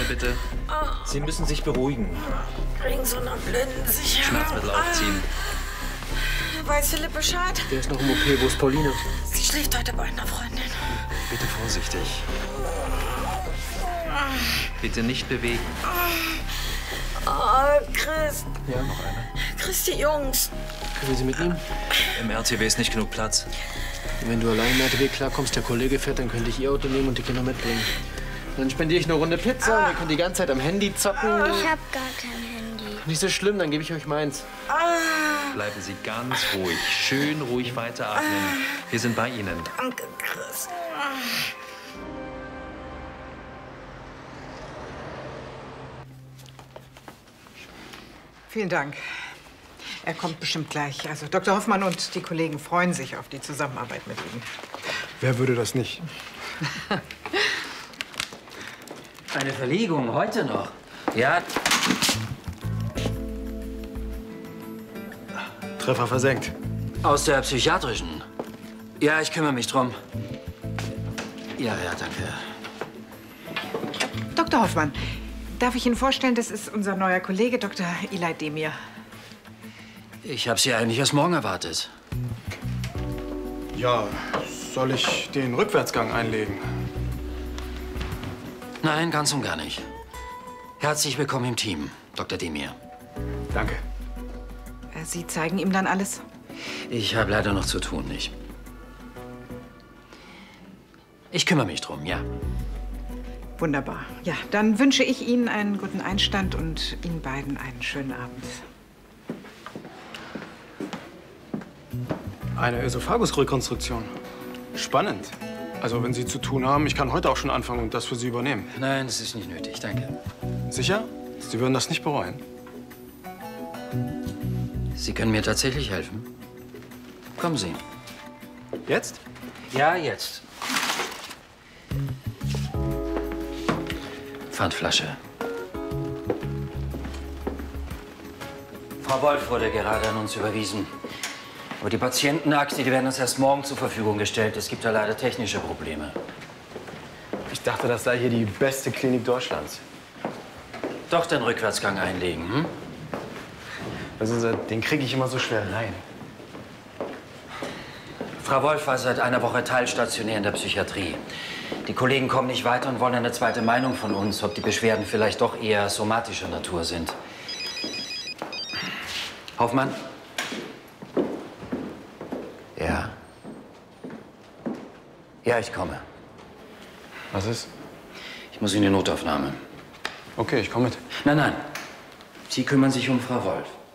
bitte. Sie müssen sich beruhigen. Wegen so einer Blindensicherung. Schmerzmittel aufziehen. Weiß Philipp Bescheid? Der ist noch im OP. Wo ist Pauline? Sie schläft heute bei einer Freundin. Bitte vorsichtig. Bitte nicht bewegen. Oh, Chris. Ja, noch eine. Chris, die Jungs. Können wir sie mitnehmen? Im RTW ist nicht genug Platz. Wenn du allein im RTW klarkommst, der Kollege fährt, dann könnte ich ihr Auto nehmen und die Kinder mitbringen. Dann spendiere ich eine Runde Pizza und ihr könnt die ganze Zeit am Handy zocken. Ich hab gar kein Handy. Nicht so schlimm, dann gebe ich euch meins. Bleiben Sie ganz ruhig. Schön ruhig weiteratmen. Wir sind bei Ihnen. Danke, Chris. Vielen Dank. Er kommt bestimmt gleich. Also Dr. Hoffmann und die Kollegen freuen sich auf die Zusammenarbeit mit Ihnen. Wer würde das nicht? Eine Verlegung, heute noch. Ja, Treffer versenkt. aus der psychiatrischen. Ja, ich kümmere mich drum. Ja, danke. Dr. Hoffmann, darf ich Ihnen vorstellen, das ist unser neuer Kollege, Dr. Eli Demir. Ich habe Sie eigentlich erst morgen erwartet. Ja, soll ich den Rückwärtsgang einlegen? Nein, ganz und gar nicht. Herzlich willkommen im Team, Dr. Demir. Danke. Sie zeigen ihm dann alles? Ich habe leider noch zu tun, nicht? Ich kümmere mich drum, ja. Wunderbar. Ja, dann wünsche ich Ihnen einen guten Einstand und Ihnen beiden einen schönen Abend. Eine Ösophagusrekonstruktion. Spannend. Also, wenn Sie zu tun haben, ich kann heute auch schon anfangen und das für Sie übernehmen. Nein, das ist nicht nötig, danke. Sicher? Sie würden das nicht bereuen? Sie können mir tatsächlich helfen. Kommen Sie. Jetzt? Ja, jetzt. Pfandflasche. Frau Wolf wurde gerade an uns überwiesen. Aber die Patientenakte, die werden uns erst morgen zur Verfügung gestellt. Es gibt da leider technische Probleme. Ich dachte, das sei hier die beste Klinik Deutschlands. Doch den Rückwärtsgang einlegen, hm? Wissen Sie, den kriege ich immer so schwer rein. Frau Wolf war seit einer Woche teilstationär in der Psychiatrie. Die Kollegen kommen nicht weiter und wollen eine zweite Meinung von uns, ob die Beschwerden vielleicht doch eher somatischer Natur sind. Hoffmann? Ja. Ja, ich komme. Was ist? Ich muss in die Notaufnahme. Okay, ich komme mit. Nein, Sie kümmern sich um Frau Wolf.